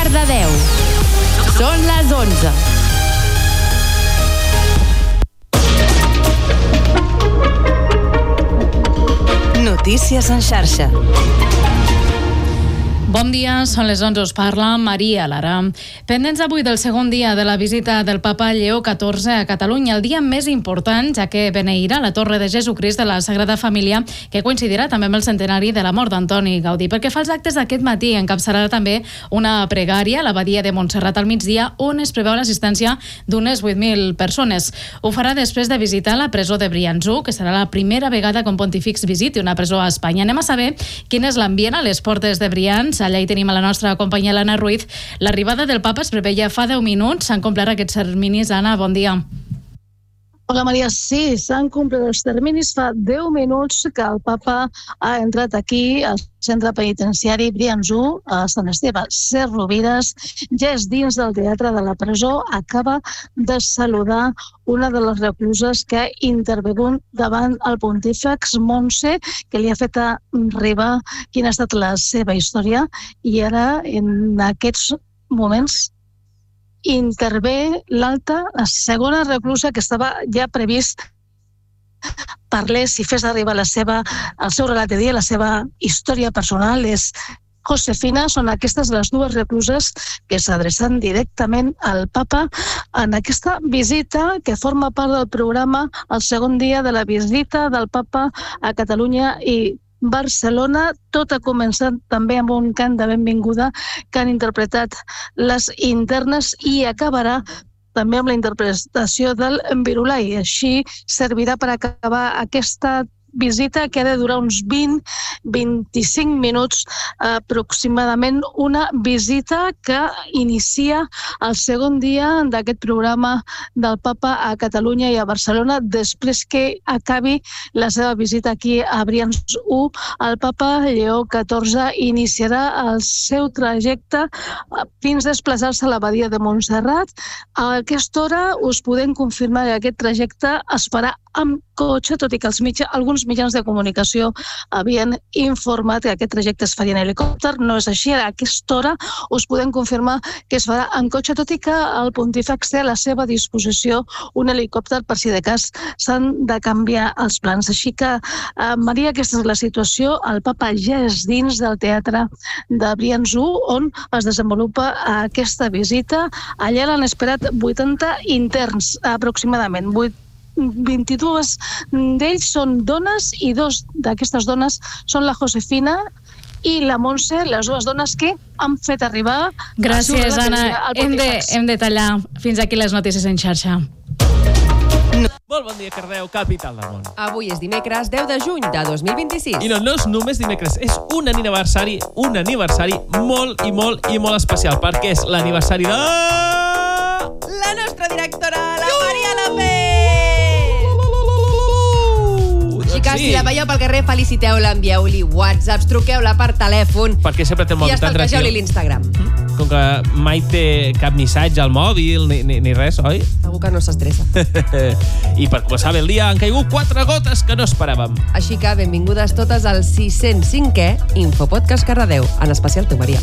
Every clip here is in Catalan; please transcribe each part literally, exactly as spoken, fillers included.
Cardedeu. Són les onze. Notícies en xarxa. Bon dia, són les onze, us parla Maria Lara. Pendents avui del segon dia de la visita del papa Lleó catorze a Catalunya, el dia més important, ja que beneirà la Torre de Jesucrist de la Sagrada Família, que coincidirà també amb el centenari de la mort d'Antoni Gaudí. Perquè fa els actes d'aquest matí encapçalarà també una pregària a l'abadia de Montserrat al migdia, on es preveu l'assistència d'unes vuit mil persones. Ho farà després de visitar la presó de Briançó, que serà la primera vegada que un pontífix visiti una presó a Espanya. Anem a saber quin és l'ambient a les portes de Brians. Allà hi tenim a la nostra companya Anna Ruiz. L'arribada del papa es preveia fa deu minuts. S'han complert aquests terminis. Anna, bon dia. Hola Maria, sí, s'han complert els terminis. Fa deu minuts que el papa ha entrat aquí al centre penitenciari Briançó, a Sant Esteve Sesrovires. Ja és dins del teatre de la presó. Acaba de saludar una de les recluses que ha intervingut davant el pontífex, Montse, que li ha fet arribar quina ha estat la seva història, i ara, en aquests moments, intervé l'alta, la segona reclusa que estava ja previst parlés i fes arribar la seva, el seu relat de dia, la seva història personal. És Josefina. Són aquestes les dues recluses que s'adrecen directament al papa en aquesta visita que forma part del programa, el segon dia de la visita del papa a Catalunya i Barcelona. Tot ha començat també amb un cant de benvinguda que han interpretat les internes i acabarà també amb la interpretació del Virulai. Així servirà per acabar aquesta visita que ha de durar uns vint a vint-i-cinc minuts aproximadament, una visita que inicia el segon dia d'aquest programa del papa a Catalunya i a Barcelona. Després que acabi la seva visita aquí a Briançó, el papa Lleó catorze iniciarà el seu trajecte fins a desplaçar-se a l'abadia de Montserrat. A aquesta hora us podem confirmar que aquest trajecte es farà amb cotxe, tot i que els mitjans, alguns mitjans de comunicació havien informat que aquest trajecte es faria en helicòpter. No és així. A aquesta hora us podem confirmar que es farà en cotxe, tot i que el pontífex té a la seva disposició un helicòpter per si de cas s'han de canviar els plans. Així que, eh, Maria, aquesta és la situació. El papa ja és dins del teatre de Briançó, on es desenvolupa aquesta visita. Allà l'han esperat vuitanta interns, aproximadament. vint-i-dos d'ells són dones i dos d'aquestes dones són la Josefina i la Montse, les dues dones que han fet arribar... Gràcies, Anna. Hem de, hem de tallar. Fins aquí les notícies en xarxa. Molt bon dia, Cardedeu, capital del món. Avui és dimecres deu de juny de dos mil vint-i-sis. I no, no és només dimecres, és un aniversari, un aniversari molt i molt i molt especial, perquè és l'aniversari de... La nostra directora, la Maria López! Xiques, Sí. si la veieu pel carrer, feliciteu-la, envieu-li whatsapps, truqueu-la per telèfon Perquè sempre té el i mòbil tan estalquegeu-li tranquil. l'Instagram. Com que mai té cap missatge al mòbil ni, ni, ni res, oi? Segur que no s'estressa. I per començar bé el dia han caigut quatre gotes que no esperàvem. Així que benvingudes totes al sis-cents cinquè Infopodcast Cardedeu, en especial tu, Maria.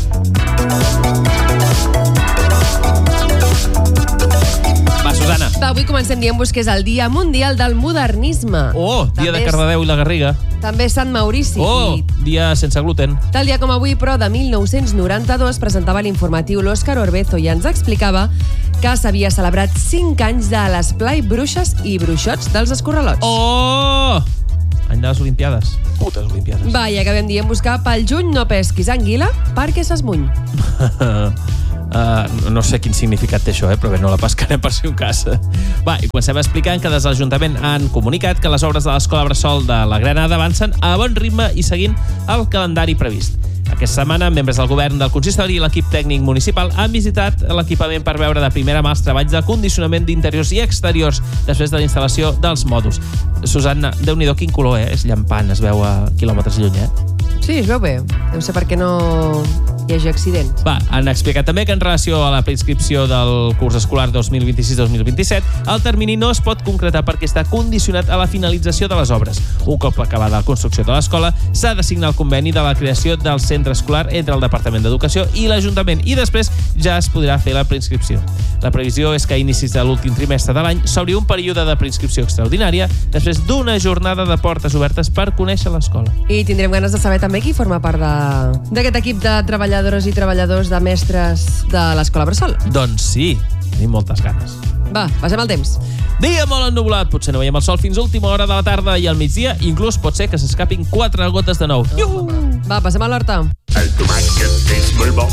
Va, Susana. Va, avui comencem dient-vos que és el Dia Mundial del Modernisme. Oh, dia També de és- Cardedeu i la Garriga. També és Sant Maurici. Oh, I dia sense gluten. tal dia com avui, però, de mil nou-cents noranta-dos, presentava l'informatiu l'Òscar Orbezo i ens explicava que s'havia celebrat cinc anys de l'esplai Bruixes i Bruixots dels Escorralots. Oh! Any de les Olimpiades. Putes Olimpiades. Va, i acabem dient-vos que pel juny no pesquis anguila perquè s'esmuny. Uh, no sé quin significat té això, eh? Però bé, no la pescarem per si un cas. Va, i comencem explicant que des de l'Ajuntament han comunicat que les obres de l'Escola Bressol de la Granada avancen a bon ritme i seguint el calendari previst. Aquesta setmana, membres del govern del consistori i l'equip tècnic municipal han visitat l'equipament per veure de primera mà els treballs de condicionament d'interiors i exteriors després de la instal·lació dels mòduls. Susanna, Déu-n'hi-do, quin color, eh? És llampant, es veu a quilòmetres lluny, eh? Sí, es veu bé. Deu ser perquè no... hi hagi accidents. Va, han explicat també que en relació a la preinscripció del curs escolar dos mil vint-i-sis dos mil vint-i-set, el termini no es pot concretar perquè està condicionat a la finalització de les obres. Un cop acabada la construcció de l'escola, s'ha de signar el conveni de la creació del centre escolar entre el Departament d'Educació i l'Ajuntament i després ja es podrà fer la preinscripció. La previsió és que a inicis de l'últim trimestre de l'any s'obri un període de preinscripció extraordinària després d'una jornada de portes obertes per conèixer l'escola. I tindrem ganes de saber també qui forma part d'aquest equip de treballadores i treballadors de mestres de l'Escola Bressol. Doncs sí, tenim moltes ganes. Va, passem el temps. Dia molt ennubulat, potser no veiem el sol fins a última hora de la tarda i al migdia, inclús pot ser que s'escapin quatre gotes de nou. Oh. Va, passem a l'horta. El tomàquet és molt bo,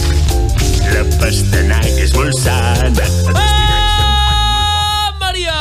la pastanaga és molt sana, els espinacs em fan molt bo. Maria!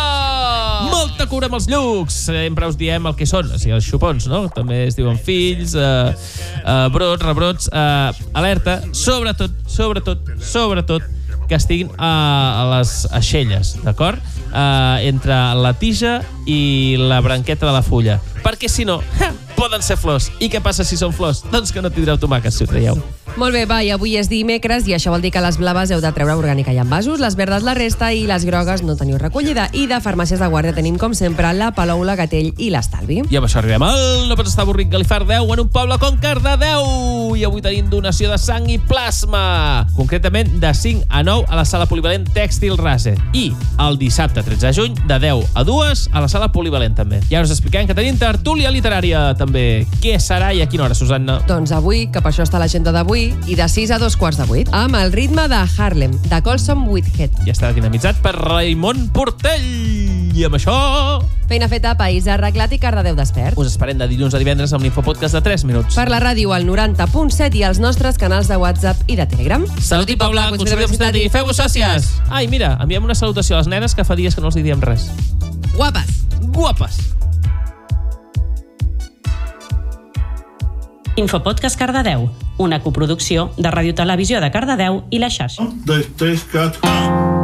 Molta cura amb els llucs. Sempre us diem el que són, o sigui, els xupons, no? També es diuen fills, eh, eh, brots, rebrots. Eh, alerta, sobretot, sobretot, sobretot, que estiguin a, a les aixelles, d'acord? Eh, entre la tija i la branqueta de la fulla. Perquè si no, ha, poden ser flors. I què passa si són flors? Doncs que no tindreu tomàquets, si ho traieu. Molt bé, va, i avui és dimecres i això vol dir que les blaves heu de treure orgànica i envasos, les verdes la resta i les grogues no teniu recollida. I de farmàcies de guàrdia tenim, com sempre, la Palou, la Gatell i l'Estalvi. I amb això arribem al No pots estar avorrit Galifard deu en un poble com Cardedeu. I avui tenim donació de sang i plasma. Concretament, de cinc a nou a la sala polivalent Tèxtil Rase. I el dissabte tretze de juny, de deu a dues a la sala polivalent també. I ara us expliquem que tenim tertúlia literària també. Què serà i a quina hora, Susanna? Doncs avui, que per això està l'agenda d'avui, i de sis a dos quarts de vuit, amb el ritme de Harlem, de Colson Whitehead. I estarà dinamitzat per Raimon Portell. I amb això... Feina feta, país arreglat i Cardedeu despert. Us esperem de dilluns a divendres amb l'infopodcast de tres minuts. Per la ràdio al noranta punt set i als nostres canals de WhatsApp i de Telegram. Salut i Paula, consellera d'Universitat i feu-vos sòcies. Ai, mira, enviem una salutació a les nenes que fa dies que no els diem res. Guapes. Guapes. Infopodcast Cardedeu, una coproducció de Ràdio Televisió de Cardedeu i la xarxa. Un, dos, tres, quatre...